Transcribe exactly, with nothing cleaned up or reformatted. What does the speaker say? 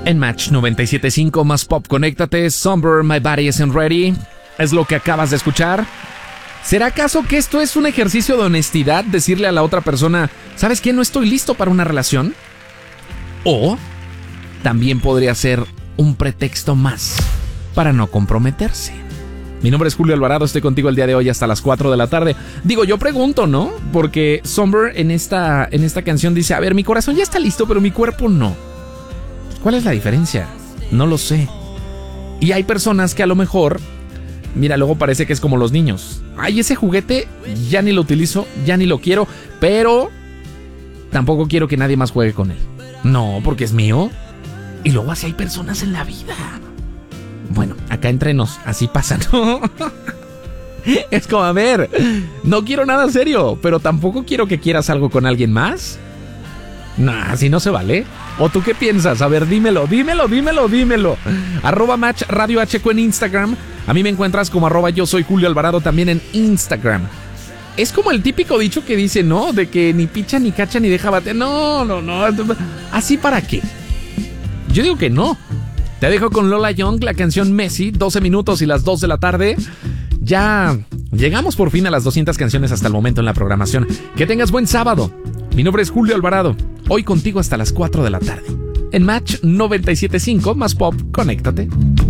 En Match noventa y siete punto cinco más pop, conéctate. Somber, My Body Isn't Ready. Es lo que acabas de escuchar. ¿Será acaso que esto es un ejercicio de honestidad? Decirle a la otra persona, ¿sabes qué? No estoy listo para una relación. O también podría ser un pretexto más para no comprometerse. Mi nombre es Julio Alvarado, estoy contigo el día de hoy hasta las cuatro de la tarde. Digo, yo pregunto, ¿no? Porque Somber en esta, en esta canción dice, a ver, mi corazón ya está listo, pero mi cuerpo no. ¿Cuál es la diferencia? No lo sé. Y hay personas que a lo mejor, mira, luego parece que es como los niños. Ay, ese juguete ya ni lo utilizo, ya ni lo quiero, pero tampoco quiero que nadie más juegue con él. No, porque es mío. Y luego así hay personas en la vida. Bueno, acá entre nos, así pasa, ¿no? Es como, a ver, no quiero nada serio, pero tampoco quiero que quieras algo con alguien más. Nah, así no se vale. ¿O tú qué piensas? A ver, dímelo, dímelo, dímelo, dímelo. Arroba Match Radio H Q en Instagram. A mí me encuentras como arroba yo soy Julio Alvarado también en Instagram. Es como el típico dicho que dice, ¿no? De que ni picha, ni cacha, ni deja bater. No, no, no. ¿Así para qué? Yo digo que no. Te dejo con Lola Young, la canción Messi, doce minutos y las dos de la tarde. Ya llegamos por fin a las doscientas canciones hasta el momento en la programación. Que tengas buen sábado. Mi nombre es Julio Alvarado. Hoy contigo hasta las cuatro de la tarde. En Match noventa y siete punto cinco más pop, conéctate.